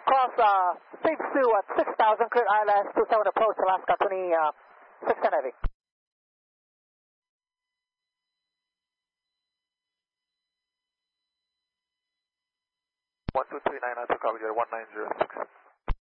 cross Steve Sioux at 6,000, clear ILS 27 approach, Alaska 2610 heavy. 1239, I took over your 1906.